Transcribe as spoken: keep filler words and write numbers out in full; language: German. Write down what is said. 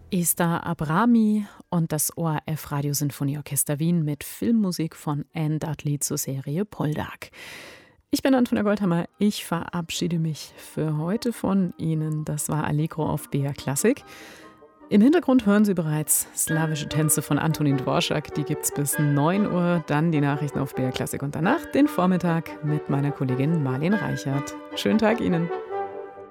Esther Abrami und das O R F Radiosinfonieorchester Wien mit Filmmusik von Anne Dudley zur Serie Poldark. Ich bin Antonia Goldhammer. Ich verabschiede mich für heute von Ihnen. Das war Allegro auf B R Klassik. Im Hintergrund hören Sie bereits slawische Tänze von Antonin Dvorak. Die gibt's bis neun Uhr. Dann die Nachrichten auf B R Klassik und danach den Vormittag mit meiner Kollegin Marlene Reichert. Schönen Tag Ihnen.